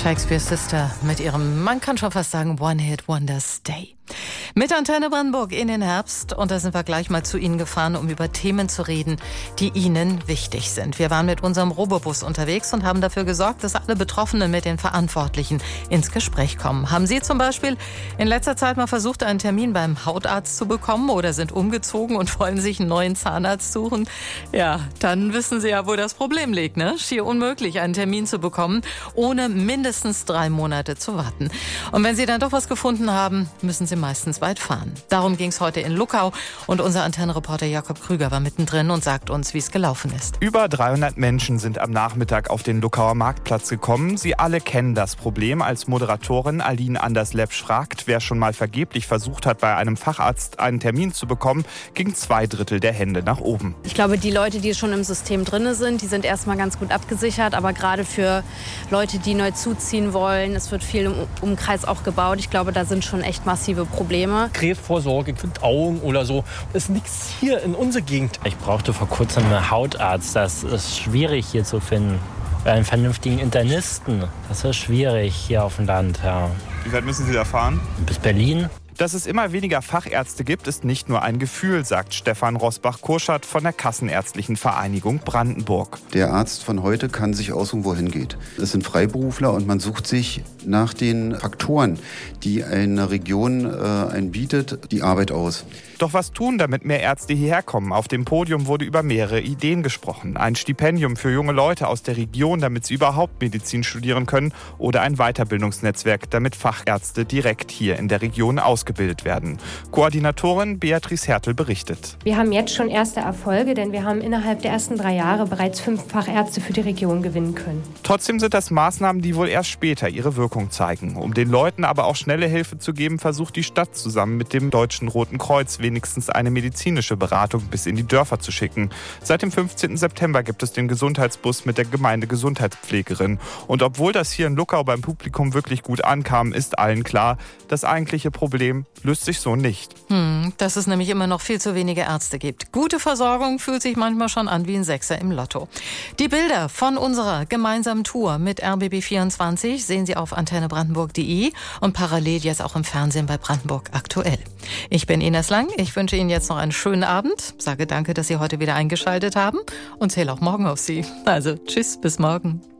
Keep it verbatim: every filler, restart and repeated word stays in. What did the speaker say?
Shakespeare's Sister mit ihrem, man kann schon fast sagen, One-Hit-Wonder Stay. Mit Antenne Brandenburg in den Herbst, und da sind wir gleich mal zu Ihnen gefahren, um über Themen zu reden, die Ihnen wichtig sind. Wir waren mit unserem Robobus unterwegs und haben dafür gesorgt, dass alle Betroffenen mit den Verantwortlichen ins Gespräch kommen. Haben Sie zum Beispiel in letzter Zeit mal versucht, einen Termin beim Hautarzt zu bekommen oder sind umgezogen und wollen sich einen neuen Zahnarzt suchen? Ja, dann wissen Sie ja, wo das Problem liegt, ne? Schier unmöglich, einen Termin zu bekommen, ohne mindestens drei Monate zu warten. Und wenn Sie dann doch was gefunden haben, müssen Sie meistens weit fahren. Darum ging es heute in Luckau und unser Antennenreporter Jakob Krüger war mittendrin und sagt uns, wie es gelaufen ist. Über dreihundert Menschen sind am Nachmittag auf den Luckauer Marktplatz gekommen. Sie alle kennen das Problem. Als Moderatorin Aline Anders-Lepsch fragt, wer schon mal vergeblich versucht hat, bei einem Facharzt einen Termin zu bekommen, ging zwei Drittel der Hände nach oben. Ich glaube, die Leute, die schon im System drin sind, die sind erstmal ganz gut abgesichert. Aber gerade für Leute, die neu zuziehen wollen, es wird viel im Umkreis auch gebaut. Ich glaube, da sind schon echt massive Probleme. Krebsvorsorge für Augen oder so ist nichts hier in unserer Gegend. Ich brauchte vor kurzem einen Hautarzt. Das ist schwierig hier zu finden. Einen vernünftigen Internisten. Das ist schwierig hier auf dem Land. Ja. Wie weit müssen Sie da fahren? Bis Berlin. Dass es immer weniger Fachärzte gibt, ist nicht nur ein Gefühl, sagt Stefan Rosbach-Kurschat von der Kassenärztlichen Vereinigung Brandenburg. Der Arzt von heute kann sich aussuchen, wohin geht. Es sind Freiberufler und man sucht sich nach den Faktoren, die eine Region äh, einen bietet, die Arbeit aus. Doch was tun, damit mehr Ärzte hierher kommen? Auf dem Podium wurde über mehrere Ideen gesprochen. Ein Stipendium für junge Leute aus der Region, damit sie überhaupt Medizin studieren können, oder ein Weiterbildungsnetzwerk, damit Fachärzte direkt hier in der Region ausgebildet werden. Koordinatorin Beatrice Hertel berichtet. Wir haben jetzt schon erste Erfolge, denn wir haben innerhalb der ersten drei Jahre bereits fünf Fachärzte für die Region gewinnen können. Trotzdem sind das Maßnahmen, die wohl erst später ihre Wirkung zeigen. Um den Leuten aber auch schnelle Hilfe zu geben, versucht die Stadt zusammen mit dem Deutschen Roten Kreuz wenigstens eine medizinische Beratung bis in die Dörfer zu schicken. Seit dem fünfzehnten September gibt es den Gesundheitsbus mit der Gemeindegesundheitspflegerin. Und obwohl das hier in Luckau beim Publikum wirklich gut ankam, ist allen klar, das eigentliche Problem löst sich so nicht. Hm, dass es nämlich immer noch viel zu wenige Ärzte gibt. Gute Versorgung fühlt sich manchmal schon an wie ein Sechser im Lotto. Die Bilder von unserer gemeinsamen Tour mit R B B vierundzwanzig sehen Sie auf antenne brandenburg punkt de und parallel jetzt auch im Fernsehen bei Brandenburg aktuell. Ich bin Ines Lang. Ich wünsche Ihnen jetzt noch einen schönen Abend. Sage danke, dass Sie heute wieder eingeschaltet haben und zähle auch morgen auf Sie. Also tschüss, bis morgen.